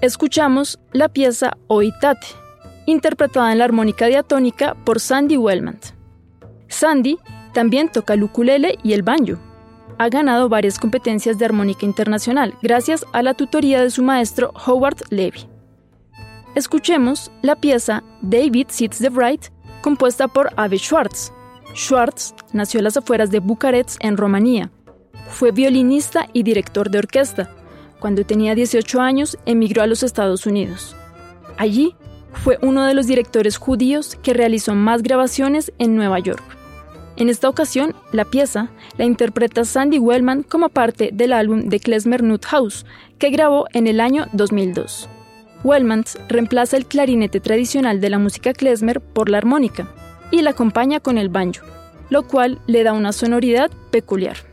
Escuchamos la pieza Oitate, interpretada en la armónica diatónica por Sandy Wellman. Sandy también toca el ukulele y el banjo. Ha ganado varias competencias de armónica internacional gracias a la tutoría de su maestro Howard Levy. Escuchemos la pieza David Sits the Bride, compuesta por Ave Schwartz. Schwartz nació a las afueras de Bucarest, en Rumanía. Fue violinista y director de orquesta. Cuando tenía 18 años, emigró a los Estados Unidos. Allí, fue uno de los directores judíos que realizó más grabaciones en Nueva York. En esta ocasión, la pieza la interpreta Sandy Wellman como parte del álbum de Klezmer Nut House, que grabó en el año 2002. Wellman reemplaza el clarinete tradicional de la música klezmer por la armónica y la acompaña con el banjo, lo cual le da una sonoridad peculiar.